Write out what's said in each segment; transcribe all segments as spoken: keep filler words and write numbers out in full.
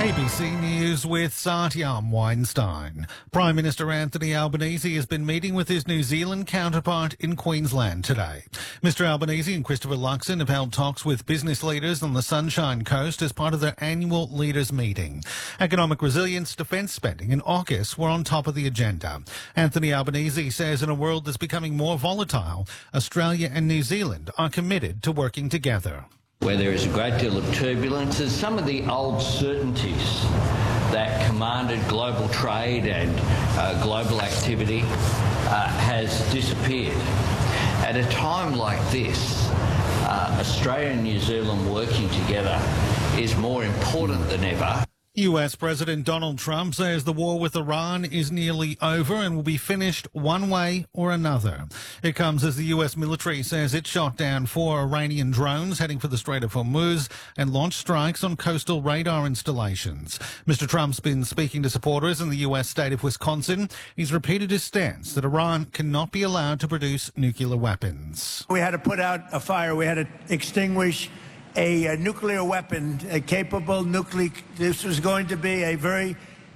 A B C News with Satyam Weinstein. Prime Minister Anthony Albanese has been meeting with his New Zealand counterpart in Queensland today. Mister Albanese and Christopher Luxon have held talks with business leaders on the Sunshine Coast as part of their annual leaders meeting. Economic resilience, defence spending and AUKUS were on top of the agenda. Anthony Albanese says in a world that's becoming more volatile, Australia and New Zealand are committed to working together. Where there is a great deal of turbulence, as some of the old certainties that commanded global trade and uh, global activity uh, has disappeared. At a time like this, uh, Australia and New Zealand working together is more important than ever. U S President Donald Trump says the war with Iran is nearly over and will be finished one way or another. It comes as the U S military says it shot down four Iranian drones heading for the Strait of Hormuz and launched strikes on coastal radar installations. Mister Trump's been speaking to supporters in the U S state of Wisconsin. He's repeated his stance that Iran cannot be allowed to produce nuclear weapons. We had to put out a fire. We had to extinguish A, a nuclear weapon, a capable nuclear. This was going to be a very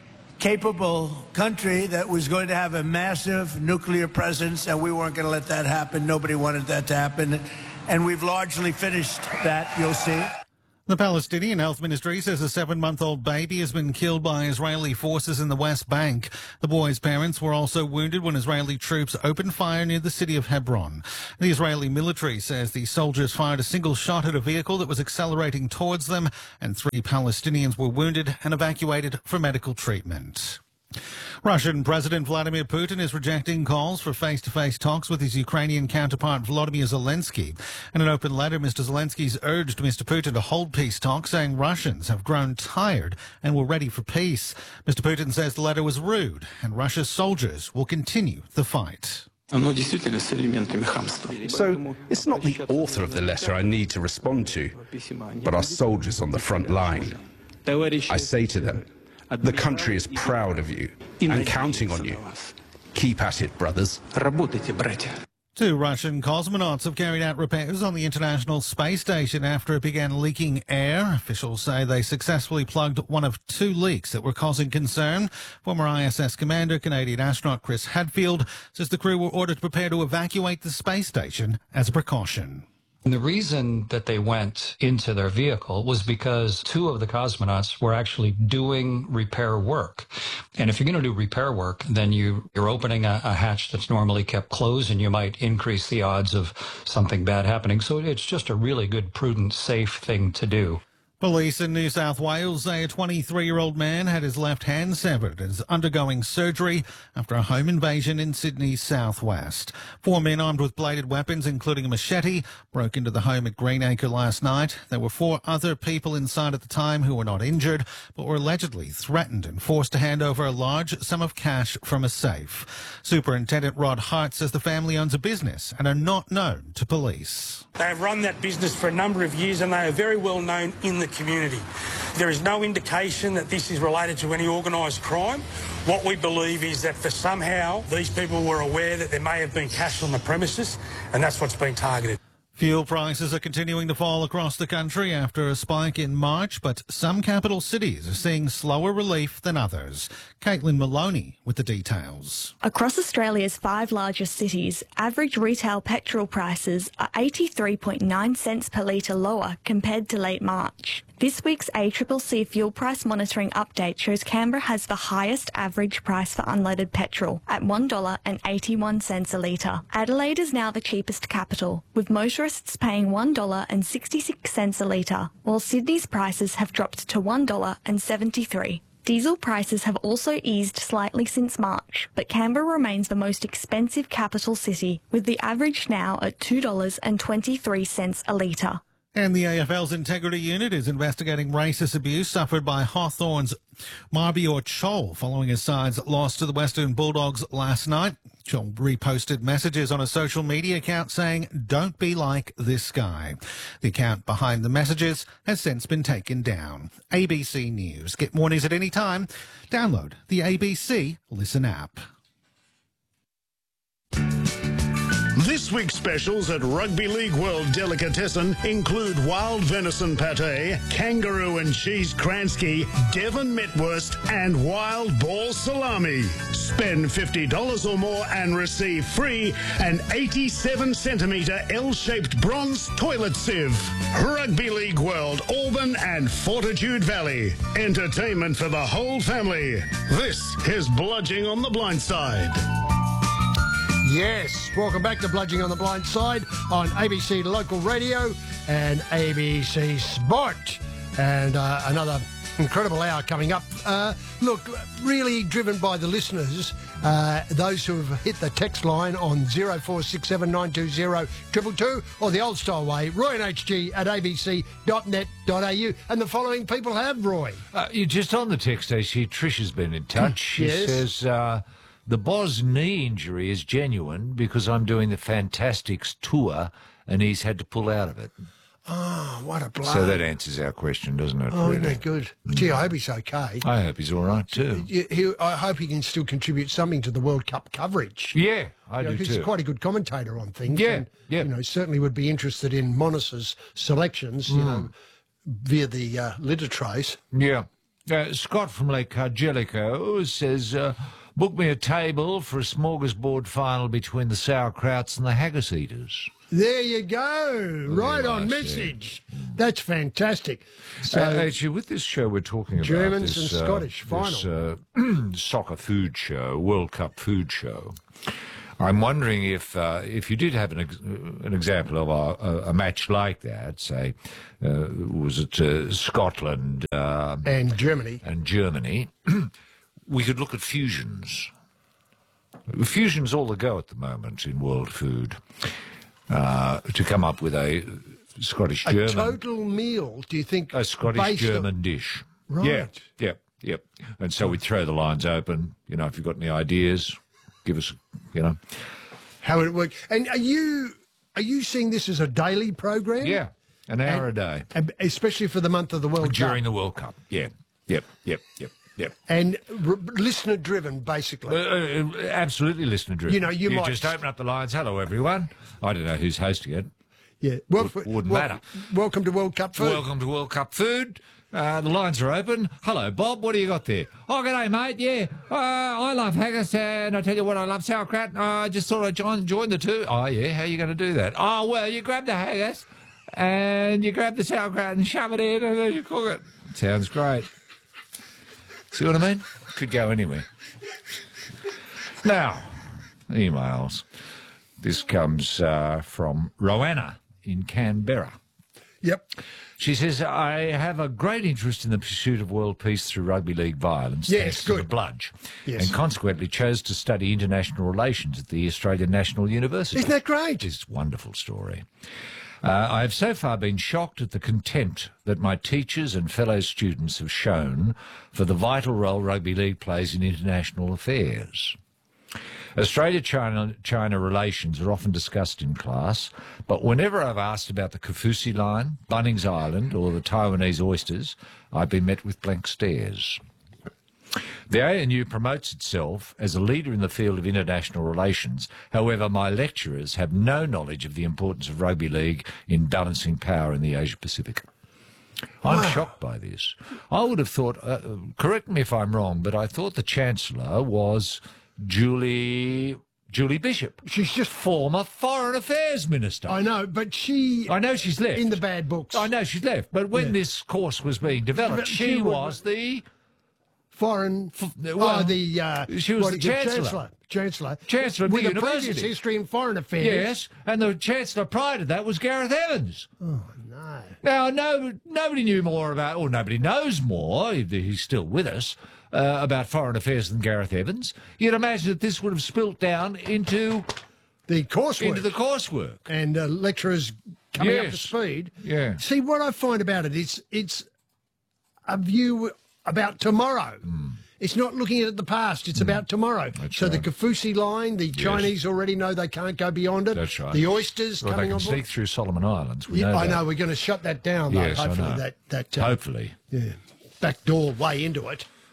capable country that was going to have a massive nuclear presence, and we weren't going to let that happen. Nobody wanted that to happen, and we've largely finished that, you'll see. The Palestinian Health Ministry says a seven-month-old baby has been killed by Israeli forces in the West Bank. The boy's parents were also wounded when Israeli troops opened fire near the city of Hebron. The Israeli military says the soldiers fired a single shot at a vehicle that was accelerating towards them, and three Palestinians were wounded and evacuated for medical treatment. Russian President Vladimir Putin is rejecting calls for face-to-face talks with his Ukrainian counterpart Volodymyr Zelensky. In an open letter, Mister Zelensky's urged Mister Putin to hold peace talks, saying Russians have grown tired and were ready for peace. Mister Putin says the letter was rude and Russia's soldiers will continue the fight. So it's not the author of the letter I need to respond to, but our soldiers on the front line. I say to them, the country is proud of you and counting on you. Keep at it, brothers. Two Russian cosmonauts have carried out repairs on the International Space Station after it began leaking air. Officials say they successfully plugged one of two leaks that were causing concern. Former I S S commander, Canadian astronaut Chris Hadfield, says the crew were ordered to prepare to evacuate the space station as a precaution. And the reason that they went into their vehicle was because two of the cosmonauts were actually doing repair work. And if you're going to do repair work, then you, you're opening a, a hatch that's normally kept closed, and you might increase the odds of something bad happening. So it's just a really good, prudent, safe thing to do. Police in New South Wales say a twenty-three-year-old man had his left hand severed and is undergoing surgery after a home invasion in Sydney's southwest. Four men armed with bladed weapons, including a machete, broke into the home at Greenacre last night. There were four other people inside at the time who were not injured, but were allegedly threatened and forced to hand over a large sum of cash from a safe. Superintendent Rod Hart says the family owns a business and are not known to police. They have run that business for a number of years, and they are very well known in the community. There is no indication that this is related to any organised crime. What we believe is that for somehow these people were aware that there may have been cash on the premises, and that's what's been targeted. Fuel prices are continuing to fall across the country after a spike in March, but some capital cities are seeing slower relief than others. Caitlin Maloney with the details. Across Australia's five largest cities, average retail petrol prices are eighty-three point nine cents per litre lower compared to late March. This week's A C C C fuel price monitoring update shows Canberra has the highest average price for unleaded petrol at one dollar eighty-one a litre. Adelaide is now the cheapest capital, with motorists paying one dollar sixty-six a litre, while Sydney's prices have dropped to one dollar seventy-three. Diesel prices have also eased slightly since March, but Canberra remains the most expensive capital city, with the average now at two dollars twenty-three a litre. And the A F L's Integrity Unit is investigating racist abuse suffered by Hawthorn's Marbior Chol following his side's loss to the Western Bulldogs last night. Chol reposted messages on a social media account saying, "Don't be like this guy." The account behind the messages has since been taken down. A B C News. Get more news at any time. Download the A B C Listen app. This week's specials at Rugby League World Delicatessen include wild venison pate, kangaroo and cheese Kransky, Devon Metwurst and wild boar salami. Spend fifty dollars or more and receive free an eighty-seven centimetre L-shaped bronze toilet sieve. Rugby League World, Auburn and Fortitude Valley. Entertainment for the whole family. This is Bludging on the Blind Side. Yes, welcome back to Bludging on the Blind Side on A B C Local Radio and A B C Sport. And uh, another incredible hour coming up. Uh, look, really driven by the listeners, uh, those who have hit the text line on zero four six seven nine two zero two two two or the old style way, roy and h g at a b c dot net dot a u. And the following people have, Roy. Uh, you're just on the text, A C. Trish has been in touch. She Yes. says... Uh, The Boz knee injury is genuine because I'm doing the Fantastics tour and he's had to pull out of it. Oh, what a blow. So that answers our question, doesn't it? Oh, really? isn't that good? Gee, I hope he's okay. I hope he's all right too. He, he, I hope he can still contribute something to the World Cup coverage. Yeah, I You know, do 'cause too. he's quite a good commentator on things. Yeah, and, yeah. You know, certainly would be interested in Monis's selections, you Mm. know, via the uh, litter trays. Yeah. Uh, Scott from Lake Cargelico says, uh, book me a table for a smorgasbord final between the sauerkrauts and the haggis eaters. There you go. Right on message. That's fantastic. So, uh, actually, with this show we're talking about Germans this, and uh, Scottish this, final. uh, soccer food show, World Cup food show. I'm wondering if uh, if you did have an ex- an example of a, a match like that, say, uh, was it uh, Scotland uh, and Germany and Germany, we could look at fusions. Fusion's all the go at the moment in world food. Uh, to come up with a Scottish a German total meal, do you think? a Scottish based on- German dish. Right. Yeah, yep, yep. And so we'd throw the lines open. You know, if you've got any ideas, give us, you know. How would it work? And are you are you seeing this as a daily program? Yeah, an hour a day. And especially for the month of the World During Cup. the World Cup, yeah. Yep, yep, yep, yep. And r- listener driven, basically. Uh, uh, absolutely listener driven. You know, you might- just open up the lines. Hello, everyone. I don't know who's hosting it. Yeah. Well, Would- wouldn't well, matter. Welcome to World Cup food. Welcome to World Cup food. Uh, the lines are open. Hello, Bob. What do you got there? Oh, g'day, mate. Yeah, uh, I love haggis, and I tell you what, I love sauerkraut. Uh, I just thought I'd join, join the two. Oh, yeah. How are you going to do that? Oh, well, you grab the haggis, and you grab the sauerkraut and shove it in, and then you cook it. Sounds great. See what I mean? Could go anywhere. Now, emails. This comes uh, from Roanna in Canberra. Yep. She says, I have a great interest in the pursuit of world peace through rugby league violence, Yes, thanks to good. the Bludge, Yes. and consequently chose to study international relations at the Australian National University. Isn't that great? It's a wonderful story. Uh, I have so far been shocked at the contempt that my teachers and fellow students have shown for the vital role rugby league plays in international affairs. Australia-China China relations are often discussed in class, but whenever I've asked about the Kafusi Line, Bunnings Island, or the Taiwanese oysters, I've been met with blank stares. The A N U promotes itself as a leader in the field of international relations. However, my lecturers have no knowledge of the importance of rugby league in balancing power in the Asia-Pacific. I'm Wow. shocked by this. I would have thought, uh, correct me if I'm wrong, but I thought the Chancellor was Julie Julie Bishop. She's just former Foreign Affairs Minister. I know, but she... I know she's left. In the bad books. I know she's left, but when Yeah. this course was being developed, But she, she was would- the Foreign... well, oh, the... Uh, she was what the is it, Chancellor. Chancellor. Chancellor. Chancellor of With the a previous university. history in foreign affairs. Yes, and the Chancellor prior to that was Gareth Evans. Oh, no. Now, no, nobody knew more about, or nobody knows more, if he's still with us, uh, about foreign affairs than Gareth Evans. You'd imagine that this would have spilt down into the coursework. Into the coursework. And uh, lecturers coming up to Yes. speed. Yeah. See, what I find about it is it's a view about tomorrow. Mm. It's not looking at the past, it's about tomorrow. so the Kafusi Line, the Chinese already know they can't go beyond it. That's right. The oysters Well, they coming can on board. sneak through Solomon Islands. We Yeah, know I that. know, we're going to shut that down, though, Yes, I hopefully. know. That, that, uh, Hopefully. Yeah, back door way into it.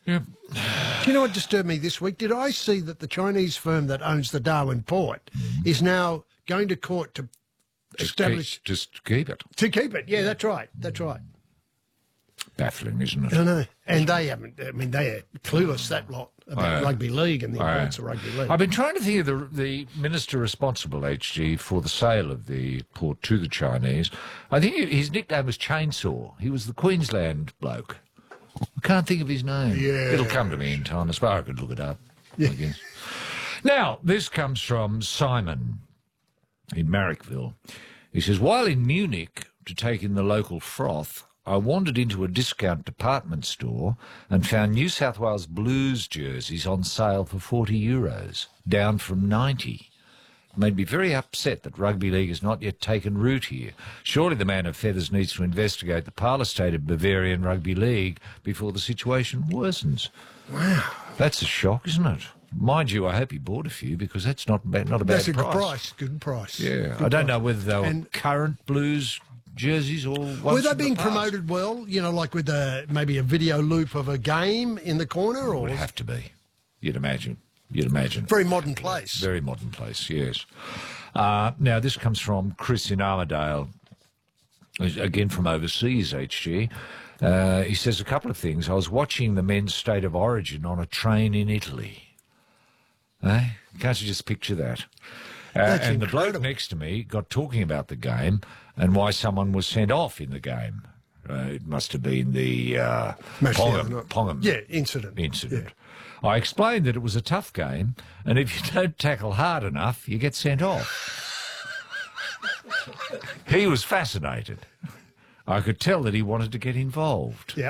Yeah. Do you know what disturbed me this week? Did I see that the Chinese firm that owns the Darwin port mm. is now going to court to just establish... Keep, just keep it. To keep it, yeah, that's right, that's right. Baffling, isn't it? I know. And they haven't, I mean, they are clueless, that lot, about uh, rugby league and the importance uh, of rugby league. I've been trying to think of the, the minister responsible, H G, for the sale of the port to the Chinese. I think his nickname was Chainsaw. He was the Queensland bloke. I can't think of his name. Yeah. It'll come to me in time. As far as I could look it up, yeah. I guess. Now, this comes from Simon in Marrickville. He says, while in Munich to take in the local froth, I wandered into a discount department store and found New South Wales Blues jerseys on sale for forty euros, down from ninety. It made me very upset that rugby league has not yet taken root here. Surely the man of feathers needs to investigate the parlour state of Bavarian rugby league before the situation worsens. Wow. That's a shock, isn't it? Mind you, I hope he bought a few because that's not, not a bad that's a price. good price. Good price. Yeah. Good I don't price. know whether they were and current Blues jerseys or ones were they from being the past. promoted well, you know, like with a, maybe a video loop of a game in the corner? Or It would have to be. You'd imagine. You'd imagine. Very modern place. Very modern place, yes. Uh, now, this comes from Chris in Armidale, again from overseas, H G. Uh, he says a couple of things. I was watching the men's state of origin on a train in Italy. Eh? Can't you just picture that? Uh, and incredible. The bloke next to me got talking about the game and why someone was sent off in the game. Uh, it must have been the uh, Pongham, Pongham yeah, incident. incident. Yeah. I explained that it was a tough game, and if you don't tackle hard enough, you get sent off. He was fascinated. I could tell that he wanted to get involved. Yep.